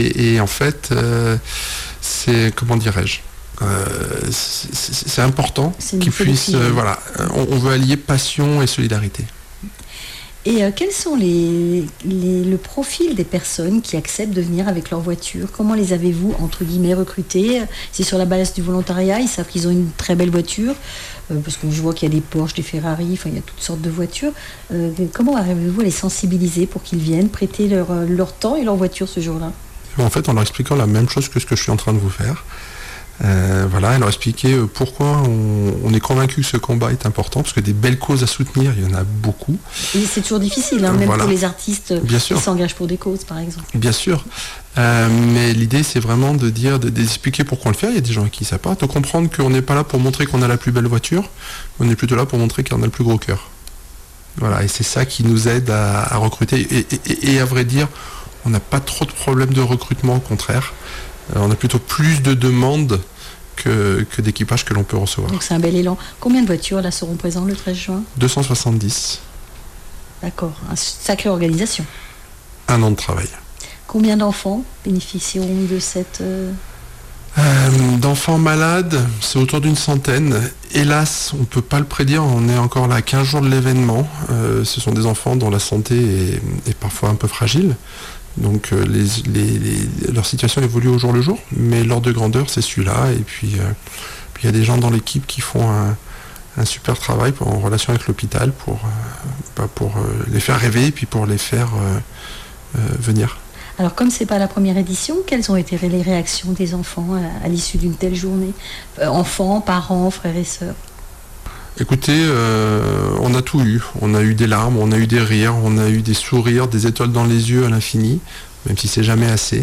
Et en fait, c'est, comment dirais-je, c'est important qu'ils puissent... on veut allier passion et solidarité. Et quels sont le profil des personnes qui acceptent de venir avec leur voiture? Comment les avez-vous, entre guillemets, recrutés? C'est sur la base du volontariat, ils savent qu'ils ont une très belle voiture, parce que je vois qu'il y a des Porsche, des Ferrari, enfin il y a toutes sortes de voitures. Comment arrivez-vous à les sensibiliser pour qu'ils viennent prêter leur temps et leur voiture ce jour-là? En fait, en leur expliquant la même chose que ce que je suis en train de vous faire. Et leur expliquer pourquoi on est convaincu que ce combat est important, parce que des belles causes à soutenir, il y en a beaucoup. Et c'est toujours difficile, même pour les artistes qui s'engagent pour des causes, par exemple. Bien sûr. Mais l'idée, c'est vraiment d'expliquer pourquoi on le fait. Il y a des gens qui ne savent pas. De comprendre qu'on n'est pas là pour montrer qu'on a la plus belle voiture, on est plutôt là pour montrer qu'on a le plus gros cœur. Voilà, et c'est ça qui nous aide à recruter. Et à vrai dire, on n'a pas trop de problèmes de recrutement, au contraire. On a plutôt plus de demandes que d'équipages que l'on peut recevoir. Donc c'est un bel élan. Combien de voitures là seront présentes le 13 juin ? 270. D'accord, une sacrée organisation. 1 an de travail. Combien d'enfants bénéficieront de cette... D'enfants malades, c'est autour d'une centaine. Hélas, on ne peut pas le prédire, on est encore là à 15 jours de l'événement. Ce sont des enfants dont la santé est parfois un peu fragile. Donc leur situation évolue au jour le jour, mais l'ordre de grandeur c'est celui-là. Et puis il y a des gens dans l'équipe qui font un super travail en relation avec l'hôpital pour les faire rêver et puis pour les faire venir. Alors comme c'est pas la première édition, quelles ont été les réactions des enfants à l'issue d'une telle journée ? Enfants, parents, frères et sœurs ? Écoutez, on a tout eu. On a eu des larmes, on a eu des rires, on a eu des sourires, des étoiles dans les yeux à l'infini, même si c'est jamais assez.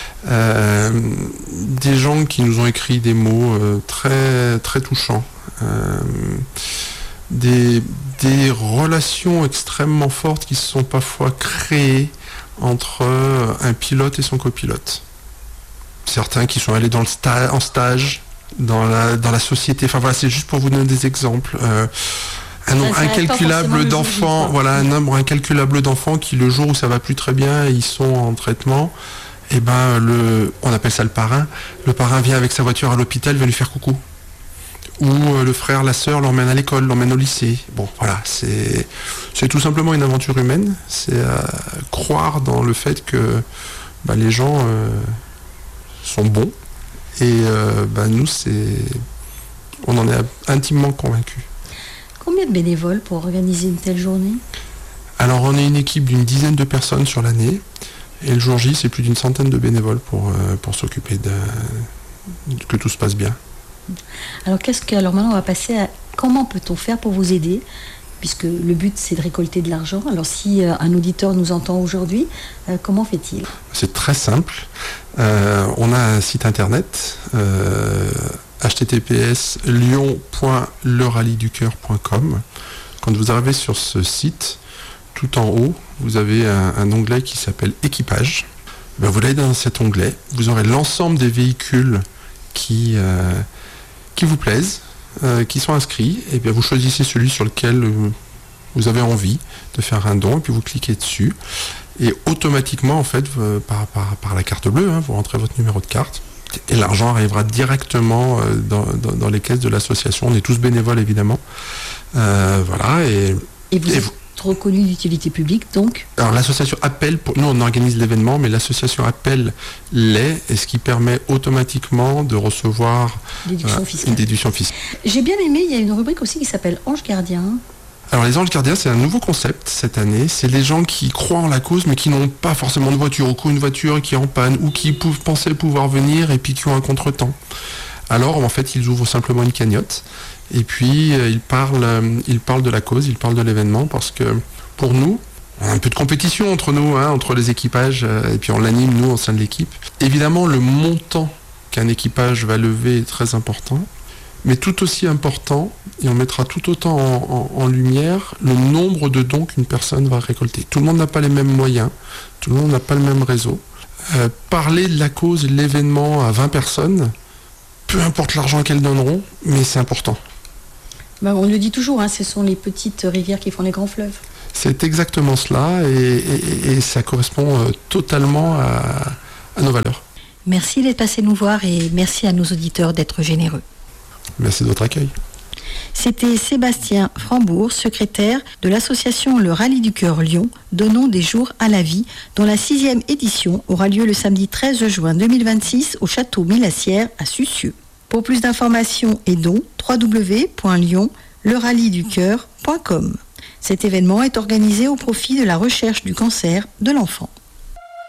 Des gens qui nous ont écrit des mots très, très touchants. Des relations extrêmement fortes qui se sont parfois créées entre un pilote et son copilote. Certains qui sont allés en stage, dans la société. Enfin voilà, c'est juste pour vous donner des exemples. Un nombre incalculable d'enfants, un nombre incalculable d'enfants qui, le jour où ça va plus très bien, ils sont en traitement, et on appelle ça le parrain. Le parrain vient avec sa voiture à l'hôpital, vient lui faire coucou. Ou le frère, la sœur l'emmène à l'école, l'emmène au lycée. Bon, voilà, c'est tout simplement une aventure humaine. C'est croire dans le fait que les gens sont bons. Et nous, on en est intimement convaincus. Combien de bénévoles pour organiser une telle journée ? Alors, on est une équipe d'une dizaine de personnes sur l'année. Et le jour J, c'est plus d'une centaine de bénévoles pour s'occuper que tout se passe bien. Alors maintenant, on va passer à comment peut-on faire pour vous aider ? Puisque le but, c'est de récolter de l'argent. Alors, si un auditeur nous entend aujourd'hui, comment fait-il ? C'est très simple. On a un site internet, https lyon.lerallyducoeur.com. Quand vous arrivez sur ce site, tout en haut, vous avez un onglet qui s'appelle Équipage. Vous allez dans cet onglet, vous aurez l'ensemble des véhicules qui vous plaisent, qui sont inscrits, et bien vous choisissez celui sur lequel vous avez envie de faire un don, et puis vous cliquez dessus, et automatiquement, en fait, par la carte bleue, vous rentrez votre numéro de carte, et l'argent arrivera directement dans les caisses de l'association. On est tous bénévoles, évidemment. Et vous êtes reconnu d'utilité publique, donc ? Alors l'association appelle, nous on organise l'événement, mais l'association appelle et ce qui permet automatiquement de recevoir une déduction fiscale. J'ai bien aimé, il y a une rubrique aussi qui s'appelle Anges Gardiens. Alors les Anges Gardiens, c'est un nouveau concept cette année. C'est les gens qui croient en la cause, mais qui n'ont pas forcément de voiture, ou qui ont une voiture qui est en panne, ou qui pensaient pouvoir venir et puis qui ont un contretemps. Alors en fait, ils ouvrent simplement une cagnotte. Et puis, il parle de la cause, il parle de l'événement, parce que pour nous, on a un peu de compétition entre nous, entre les équipages, et puis on l'anime, nous, au sein de l'équipe. Évidemment, le montant qu'un équipage va lever est très important, mais tout aussi important, et on mettra tout autant en lumière, le nombre de dons qu'une personne va récolter. Tout le monde n'a pas les mêmes moyens, tout le monde n'a pas le même réseau. Parler de la cause et de l'événement à 20 personnes, peu importe l'argent qu'elles donneront, mais c'est important. On le dit toujours, ce sont les petites rivières qui font les grands fleuves. C'est exactement cela, et ça correspond totalement à nos valeurs. Merci d'être passé nous voir et merci à nos auditeurs d'être généreux. Merci de votre accueil. C'était Sébastien Frambourg, secrétaire de l'association Le Rallye du Cœur Lyon, Donnons des jours à la vie, dont la 6e édition aura lieu le samedi 13 juin 2026 au château Millassière à Sucieux. Pour plus d'informations et dons, www.lyon-lerallyducoeur.com. Cet événement est organisé au profit de la recherche du cancer de l'enfant.